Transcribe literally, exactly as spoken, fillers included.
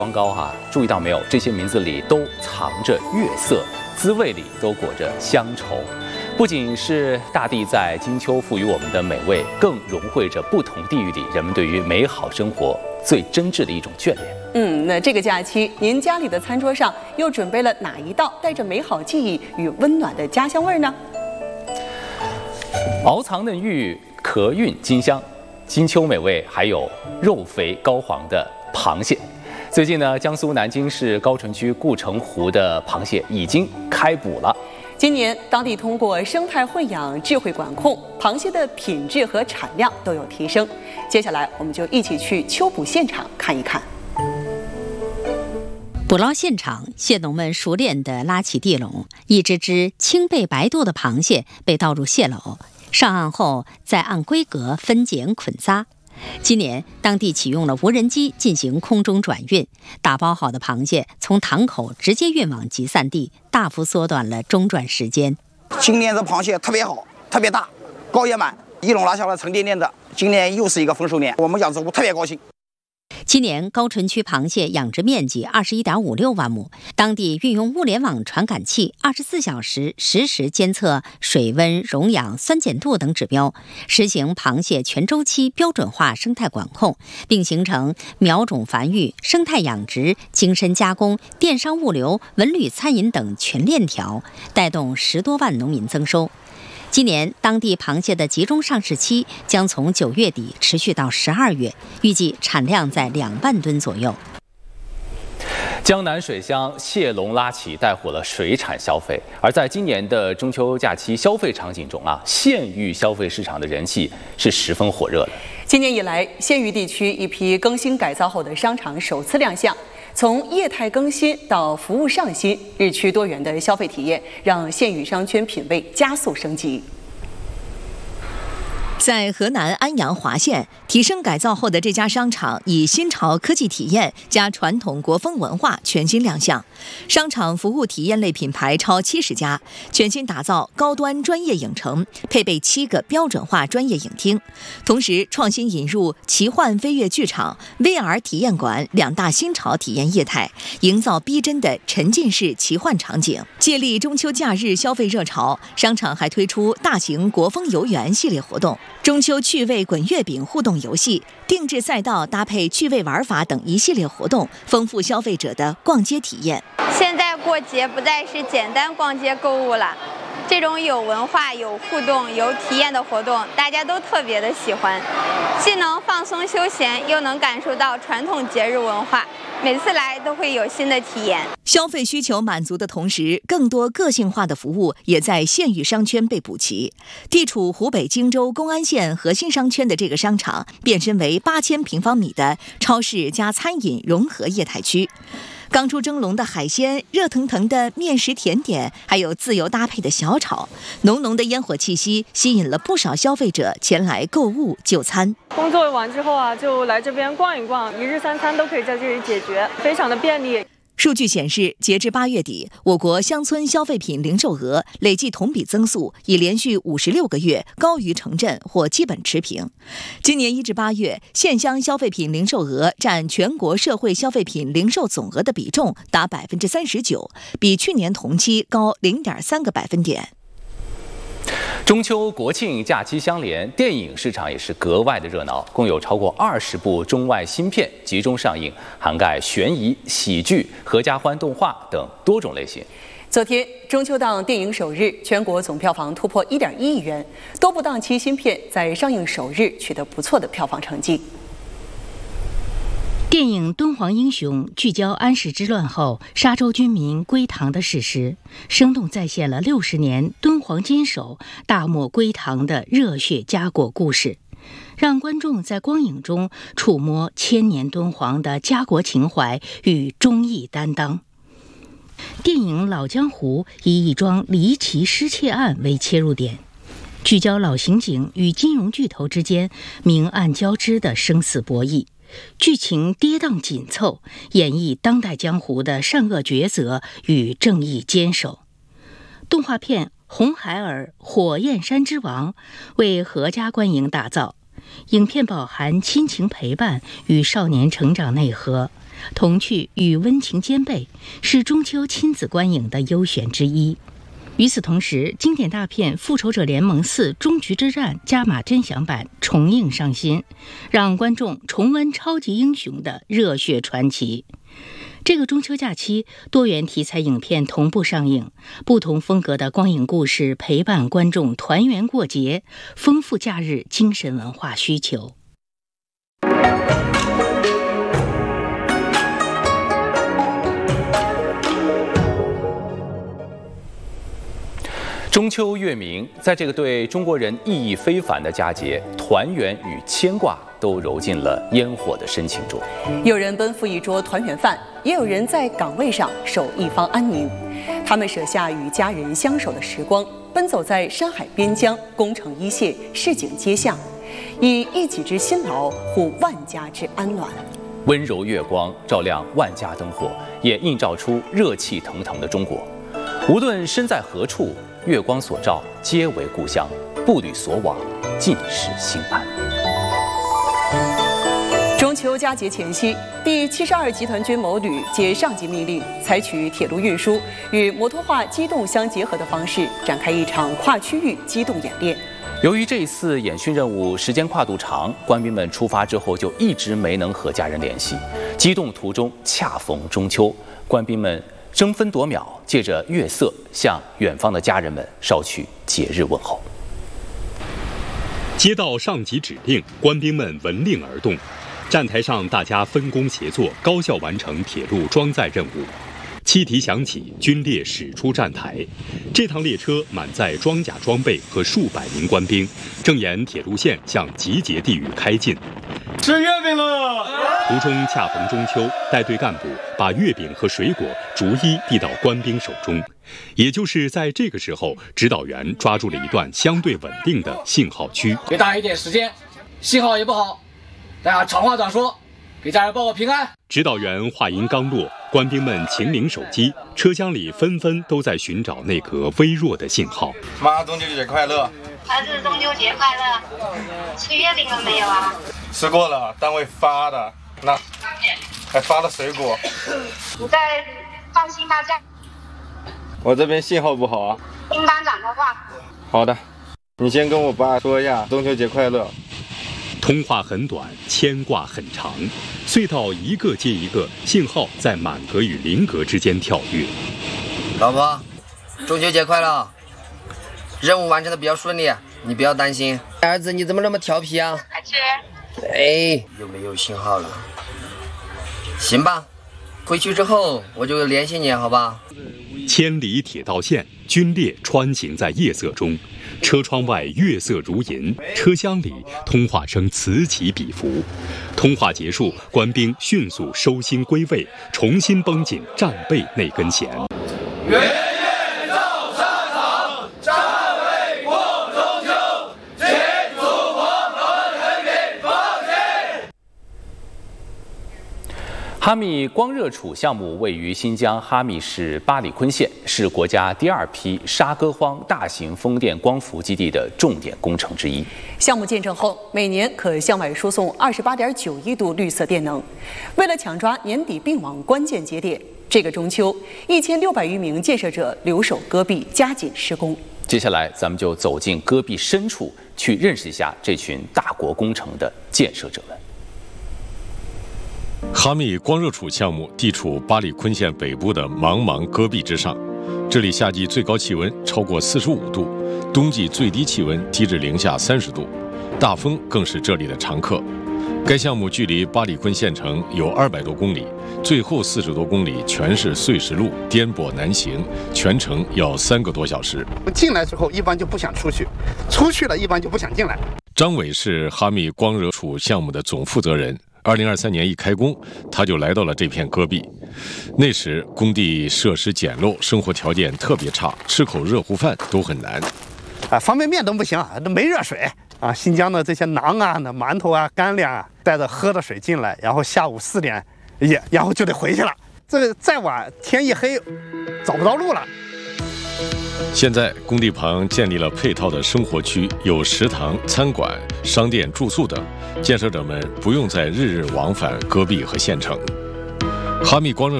光高哈，注意到没有？这些名字里都藏着月色，滋味里都裹着乡愁。不仅是大地在金秋赋予我们的美味，更融汇着不同地域里人们对于美好生活最真挚的一种眷恋。 嗯，那这个假期，您家里的餐桌上又准备了哪一道带着美好记忆与温暖的家乡味呢？ 熬藏嫩芋，壳韵金香，金秋美味，还有肉肥膏黄的螃蟹。最近呢，江苏南京市高淳区顾城湖的螃蟹已经开捕了。 今年，当地通过生态混养、智慧管控，螃蟹的品质和产量都有提升。接下来，我们就一起去秋捕现场看一看。 捕捞现场，蟹农们熟练地拉起地笼，一只只青背白肚的螃蟹被倒入蟹篓，上岸后再按规格分拣捆扎。今年，当地启用了无人机进行空中转运，打包好的螃蟹从塘口直接运往集散地，大幅缩短了中转时间。 今年这螃蟹特别好，特别大，膏也满，一笼拉下来沉甸甸的。今年又是一个丰收年，我们养殖户特别高兴。 今年高淳区螃蟹养殖面积二十一点五六万亩，当地运用物联网传感器，二十四小时实时监测水温、溶氧、酸碱度等指标，实行螃蟹全周期标准化生态管控，并形成苗种繁育、生态养殖、精深加工、电商物流、文旅餐饮等全链条，带动十多万农民增收。今年当地螃蟹的集中上市期将从九月底持续到十二月，预计产量在两万吨左右。 江南水乡蟹笼拉起，带火了水产消费。而在今年的中秋假期消费场景中啊，县域消费市场的人气是十分火热的。 今年以来，县域地区一批更新改造后的商场首次亮相。从业态更新到服务上新，日趋多元的消费体验让县域商圈品味加速升级。 在河南安阳滑县，提升改造后的这家商场以新潮科技体验加传统国风文化全新亮相。商场服务体验类品牌超七十家，全新打造高端专业影城，配备七个标准化专业影厅，同时创新引入奇幻飞跃剧场、V R 体验馆两大新潮体验业态，营造逼真的沉浸式奇幻场景。借力中秋假日消费热潮，商场还推出大型国风游园系列活动。中秋趣味滚月饼互动游戏、定制赛道搭配趣味玩法等一系列活动，丰富消费者的逛街体验。 现在过节不再是简单逛街购物了，这种有文化、有互动、有体验的活动，大家都特别的喜欢，既能放松休闲，又能感受到传统节日文化。每次来都会有新的体验。 消费需求满足的同时，更多个性化的服务也在县域商圈被补齐。地处湖北荆州公安县核心商圈的这个商场，变身为八千平方米的超市加餐饮融合业态区。刚出蒸笼的海鲜，热腾腾的面食甜点，还有自由搭配的小炒，浓浓的烟火气息吸引了不少消费者前来购物就餐。 工作完之后啊，就来这边逛一逛，一日三餐都可以在这里解决，非常的便利。 数据显示，截至八月底，我国乡村消费品零售额累计同比增速已连续五十六个月高于城镇或基本持平。今年一至八月，县乡消费品零售额占全国社会消费品零售总额的比重达百分之三十九，比去年同期高零点三个百分点。 中秋国庆假期相连，电影市场也是格外的热闹，共有超过二十部中外新片集中上映，涵盖悬疑、喜剧、合家欢动画等多种类型。 昨天中秋档电影首日，全国总票房突破一点一亿元，多部档期新片在上映首日取得不错的票房成绩。 电影《敦煌英雄》聚焦安史之乱后沙洲军民归唐的史实，生动再现了六十年敦煌坚守大漠归唐的热血家国故事，让观众在光影中触摸千年敦煌的家国情怀与忠义担当。电影《老江湖》以一桩离奇失窃案为切入点，聚焦老刑警与金融巨头之间明暗交织的生死博弈，剧情跌宕紧凑，演绎当代江湖的善恶抉择与正义坚守。动画片《红孩儿火焰山之王》为合家观影打造，影片饱含亲情陪伴与少年成长内核， 童趣与温情兼备，是中秋亲子观影的优选之一。与此同时，经典大片《复仇者联盟四：终局之战》加码真享版重映上新，让观众重温超级英雄的热血传奇。这个中秋假期，多元题材影片同步上映，不同风格的光影故事陪伴观众团圆过节，丰富假日精神文化需求。 中秋月明，在这个对中国人意义非凡的佳节，团圆与牵挂都揉进了烟火的深情中。 有人奔赴一桌团圆饭，也有人在岗位上守一方安宁。他们舍下与家人相守的时光，奔走在山海边疆、攻城一线、市井街巷，以一己之辛劳护万家之安暖。 温柔月光照亮万家灯火，也映照出热气腾腾的中国。无论身在何处，月光所照，皆为故乡；步履所往，尽是心安。 中秋佳节前夕，第七十二集团军某旅接上级命令，采取铁路运输与摩托化机动相结合的方式，展开一场跨区域机动演练。 由于这一次演训任务时间跨度长，官兵们出发之后就一直没能和家人联系。机动途中恰逢中秋，官兵们争分夺秒，借着月色向远方的家人们捎去节日问候。 接到上级指令，官兵们闻令而动。站台上，大家分工协作，高效完成铁路装载任务。汽笛响起，军列驶出站台。这趟列车满载装甲装备和数百名官兵，正沿铁路线向集结地域开进。 吃月饼了！ 途中恰逢中秋，带队干部把月饼和水果逐一递到官兵手中。也就是在这个时候，指导员抓住了一段相对稳定的信号区。 给大家一点时间，信号也不好，大家长话短说，给家人报个平安。 指导员话音刚落，官兵们请领手机，车厢里纷纷都在寻找那个微弱的信号。 妈，中秋节快乐！ 儿子，中秋节快乐！吃月饼了没有啊？ 吃过了，单位发的，那还发了水果。 你再放心吧，这样。 我这边信号不好啊。 听班长的话。 好的，你先跟我爸说一下中秋节快乐。 通话很短，牵挂很长，隧道一个接一个，信号在满格与零格之间跳跃。 老婆，中秋节快乐！任务完成的比较顺利，你不要担心。儿子，你怎么那么调皮啊？ 孩子， 哎，又没有信号了。行吧，回去之后我就联系你，好吧？ 千里铁道线，军列穿行在夜色中。车窗外月色如银，车厢里通话声此起彼伏。通话结束，官兵迅速收心归位，重新绷紧战备那根弦。 月夜照沙场，战备过中秋，庆祝我们人民放心。 哈密光热储项目位于新疆哈密市巴里坤县，是国家第二批沙戈荒大型风电光伏基地的重点工程之一。 项目建成后，每年可向外输送二十八点九亿度绿色电能。为了抢抓年底并网关键节点，这个中秋，一千六百余名建设者留守戈壁，加紧施工。 接下来，咱们就走进戈壁深处，去认识一下这群大国工程的建设者们。 哈密光热储项目地处巴里坤县北部的茫茫戈壁之上，这里夏季最高气温超过四十五度，冬季最低气温低至零下三十度，大风更是这里的常客。该项目距离巴里坤县城有二百多公里，最后四十多公里全是碎石路，颠簸难行，全程要三个多小时。 进来之后一般就不想出去，出去了一般就不想进来。 张伟是哈密光热储项目的总负责人。二零二三年一开工，他就来到了这片戈壁。那时工地设施简陋，生活条件特别差，吃口热乎饭都很难。 啊，方便面都不行，都没热水啊。新疆的这些馕啊、那馒头啊、干粮啊，带着喝的水进来，然后下午四点也，然后就得回去了。这个再晚天一黑，找不到路了。 现在工地旁建立了配套的生活区，有食堂、餐馆、商店、住宿等，建设者们不用再日日往返戈壁和县城。 哈密光热